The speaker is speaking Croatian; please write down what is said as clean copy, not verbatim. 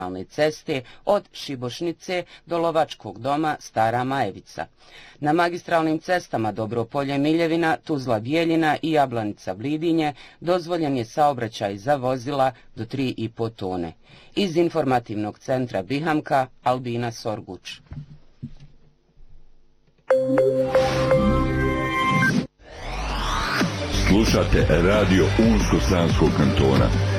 ceste od Šibošnice do Lovačkog doma Stara Majevica. Na magistralnim cestama Dobropolje-Miljevina, Tuzla-Bijeljina i Jablanica-Blidinje dozvoljen je saobraćaj za vozila do 3,5 tone. Iz informativnog centra Bihamka, Albina Sorguč. Slušate radio Unsko-Sanskog kantona.